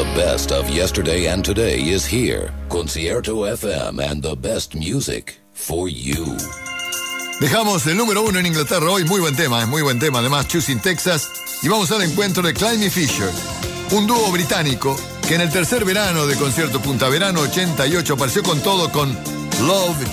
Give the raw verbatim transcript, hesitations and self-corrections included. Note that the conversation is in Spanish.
The best of yesterday and today is here. Concierto F M and the best music for you. Dejamos el número uno en Inglaterra hoy. Muy buen tema, es muy buen tema. Además, Choosing Texas. Y vamos al encuentro de Climby Fisher, un dúo británico que en el tercer verano de Concierto Punta Verano ochenta y ocho apareció con todo con Love